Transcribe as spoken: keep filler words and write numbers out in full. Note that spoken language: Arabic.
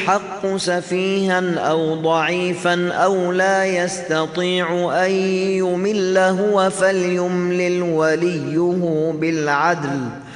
الحق سفيها أو ضعيفا أو لا يستطيع أن يمل هو فليملل وليه بالعدل